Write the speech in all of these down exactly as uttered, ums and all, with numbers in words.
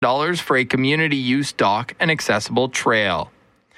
dollars for a community use dock and accessible trail.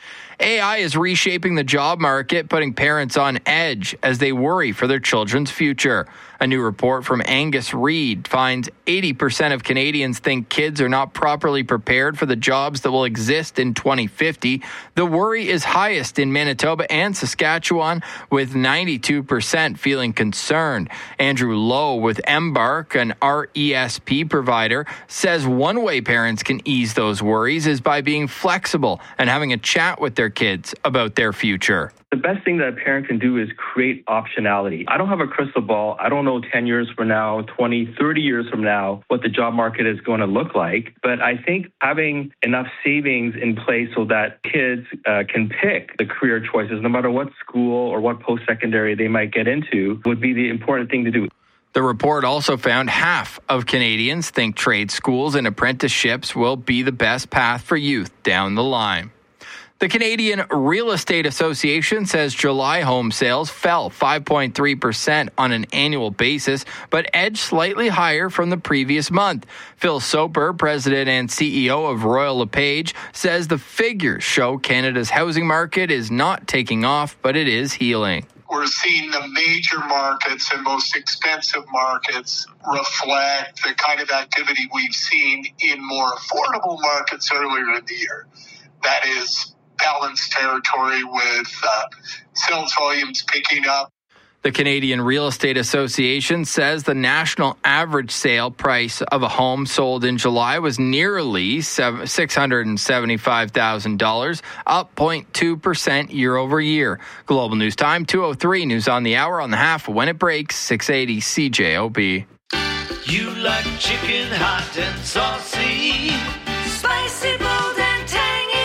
A I is reshaping the job market, putting parents on edge as they worry for their children's future. A new report from Angus Reid finds eighty percent of Canadians think kids are not properly prepared for the jobs that will exist in twenty fifty. The worry is highest in Manitoba and Saskatchewan, with ninety-two percent feeling concerned. Andrew Lowe with Embark, an R E S P provider, says one way parents can ease those worries is by being flexible and having a chat with their kids about their future. The best thing that a parent can do is create optionality. I don't have a crystal ball. I don't know ten years from now, twenty, thirty years from now, what the job market is going to look like. But I think having enough savings in place so that kids uh, can pick the career choices, no matter what school or what post-secondary they might get into, would be the important thing to do. The report also found half of Canadians think trade schools and apprenticeships will be the best path for youth down the line. The Canadian Real Estate Association says July home sales fell five point three percent on an annual basis, but edged slightly higher from the previous month. Phil Soper, president and C E O of Royal LePage, says the figures show Canada's housing market is not taking off, but it is healing. We're seeing the major markets and most expensive markets reflect the kind of activity we've seen in more affordable markets earlier in the year. That is balanced territory with uh, sales volumes picking up. The Canadian Real Estate Association says the national average sale price of a home sold in July was nearly six hundred seventy-five thousand dollars, up zero point two percent year over year. Global News Time, two oh three, News on the Hour on the half when it breaks, six eighty C J O B. You like chicken hot and saucy, spicy, bold and tangy.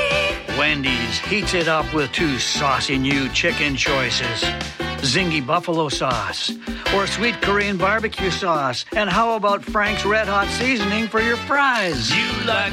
Wendy's heats it up with two saucy new chicken choices. Zingy buffalo sauce or sweet Korean barbecue sauce. And how about Frank's Red Hot seasoning for your fries? You like